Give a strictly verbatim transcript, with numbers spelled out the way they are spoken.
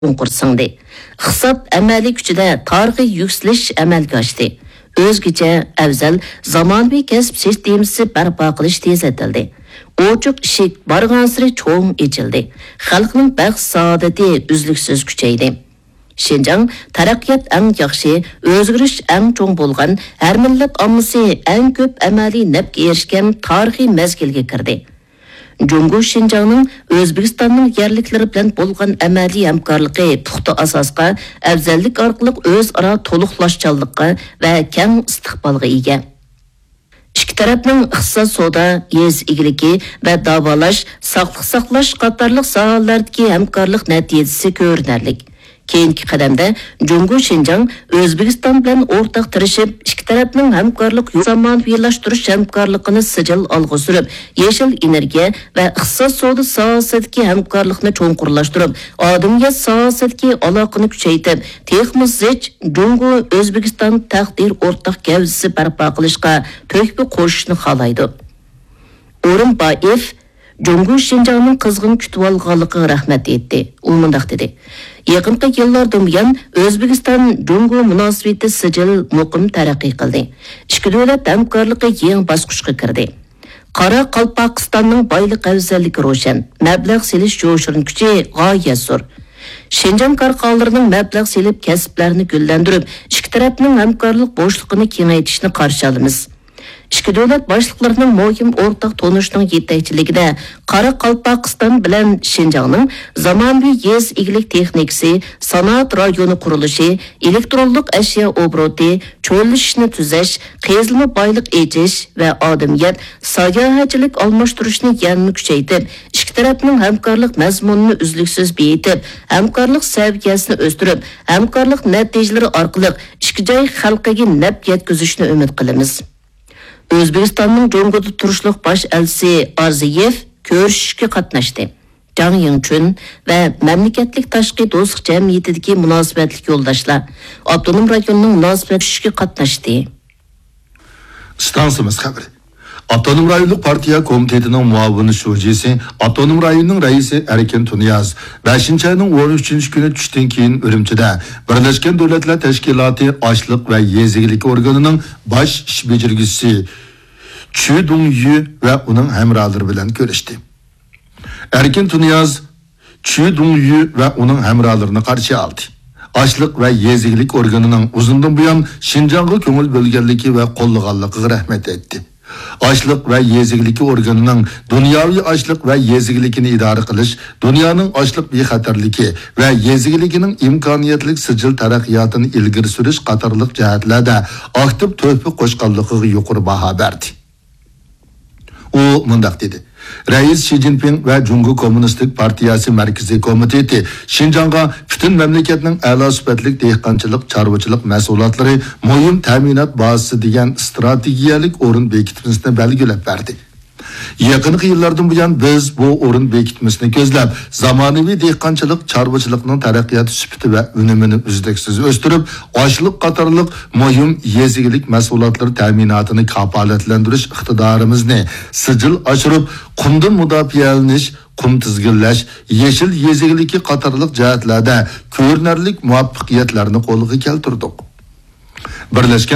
qursindi. Iqtisod amaliy kuchida tarixiy yuksalish amalga oshdi. O'zgacha afzal zamonaviy kasb sistemasi barpo qilish tezatildi. Ochiq ishik barg'ansiri cho'ng echildi. Xalqning baxt saodati uzluksiz kuchaydi. Şinjan taraqqiyot eng yaxshi, o'zgarish eng cho'ng bo'lgan, har millat ommasi eng ko'p amaliy nafga erishgan tarixiy mezgilga kirdi. Jungo Şinjanning O'zbekistonning yerliklari bilan bo'lgan amaliy hamkorligi puxta asosga, afzallik orqali o'zaro to'liqlashchanlikqa va keng istiqbolga ega. İki tarafning iqtisod savdo, yez egiligi va davolash, sog'liq saqlash qatorliq sohalardagi hamkorlik natijasi ko'rinarli. Keyingi qadamda Jungo Şinjan O'zbekiston bilan o'rtaq tirishib, ikki tarafning hamkorlik zamonaviylashtirish hamkorligini sijil olg'a surib, yashil energiya va iqtisod savdo sohasidagi hamkorlikni cho'nqurlashtirib, odamiyat sohasidagi aloqani kuchaytirib, texnik Jungo O'zbekiston taqdir o'rtaq gavzisi barpo qilishga to'hfa qo'shishni xohlaydi. O'rinboyev Jungo Şinjanning qizg'in kutib olganligiga rahmat etdi. U mundaq dedi: Yaqinqi yillardan buyon O'zbekiston Jungo munosabati sijil muqim taraqqiy qildi. Ikki davlat hamkorligi yangi bosqichga kirdi. Qora Qalpaqistonning boylik afzalligi ro'shan, mablag' selish jo'shirin kuchi g'oyat zo'r. Şinjan korxonalarining mablag' selib kasblarni gullantirib, ikki tarafning hamkorlik bo'shligini kengaytirishni qarshi olamiz. İki davlat boshliqlarining muhim o'rtaq to'nishning yetakchiligida Qora Qalpaqiston bilan Şinjanning zamonaviy yez egilik texnikasi, sanoat rayoni qurilishi, elektronlik ashyo obroti, cho'llashni tuzash, qazilma boylik echish va odamiyat sayohatchilik almashtirishni yanada kuchaytirib, ikki tarafning hamkorlik mazmunini uzluksiz beyitib, hamkorlik saviyasini o'stirib, hamkorlik natijalari orqali ikki joy xalqiga naf yetkazishni umid qilamiz. O'zbekistonning Jungoda turishliq bosh elchisi Arziyev ko'rishishga qatnashdi. Jang Yingchun va mamlakatlik tashqi do'stlik jamiyatidagi munosabatli yo'ldoshlar avtonom rayonning munosabatga qatnashdi. Stansimiz xabari. Avtonom rayonlik partiya komitetining muavin shujisi, avtonom rayonning raisi Erkin Tuniyaz beshinchi ayning o'n uchinchi kuni tushdan keyin Urumchida Birlashgan Davlatlar Tashkiloti Ochliq va Yeziglik organining bosh ish bajirgisi Chu Dongyu va uning hamrohlari bilan ko'rishdi. Erkin Tuniyaz Chu Dongyu va uning hamrohlarini qarshi oldi. Ochliq va Yeziglik organining uzundan buyon Şinjanga ko'ngil bo'lganligi va qo'llaganligiga rahmat aytdi. Açlık ve yeziglik organının dünyavi açlık ve yeziglikini idare qilish, dünyanın açlık bexatarligi ve yeziglikinin imkoniyatlik sijil taraqqiyotini ilgari surish qatorliq jihatlarda aktiv to'hfa qo'shganligiga yuqori baho berdi. U mundaq dedi: Reis Xi Jinping ve Jungo Komünistik Partiyasi Merkezi Komiteti Şinjanga bütün memleketinin a'lo sifatlik dehqonchilik, chorvachilik mas'uliyatlari muhim ta'minot bazasi degan strategiyalik o'rin bekitmasini belgilab berdi. Yaqinqi yillardan buyon biz bu o'rin bekitmasini ko'zlab, zamonaviy dehqonchilik, chorvachilikning taraqqiyoti sifati va unumini uzluksiz o'stirib, ochliq qatorliq muhim yeziglik mas'uliyatlari ta'minotini kafolatlantirish iqtidorimizni sijil oshirib, qumdan mudofialanish, qum tizginlash, yeshil yezigligi qatorliq jihatlarda ko'rinarli muvaffaqiyatlarni qo'lga keltirdik. Birlashgan